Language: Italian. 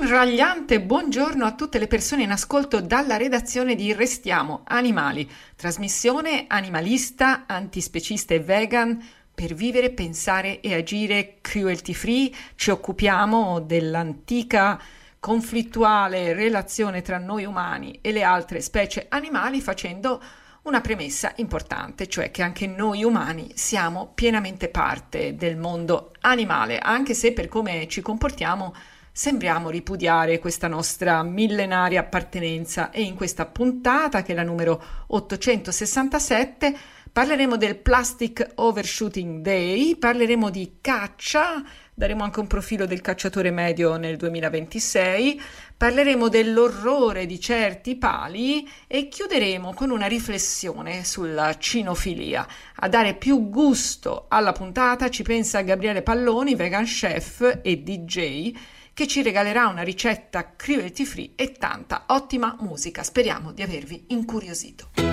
Un ragliante buongiorno a tutte le persone in ascolto dalla redazione di Restiamo Animali, trasmissione animalista, antispecista e vegan per vivere, pensare e agire cruelty free. Ci occupiamo dell'antica conflittuale relazione tra noi umani e le altre specie animali facendo una premessa importante, cioè che anche noi umani siamo pienamente parte del mondo animale, anche se per come ci comportiamo sembriamo ripudiare questa nostra millenaria appartenenza. E in questa puntata, che è la numero 867, parleremo del Plastic Overshooting Day, parleremo di caccia, daremo anche un profilo del cacciatore medio nel 2026, parleremo dell'orrore di certi pali e chiuderemo con una riflessione sulla cinofilia. A dare più gusto alla puntata ci pensa Gabriele Palloni, vegan chef e DJ, che ci regalerà una ricetta cruelty free e tanta ottima musica. Speriamo di avervi incuriosito.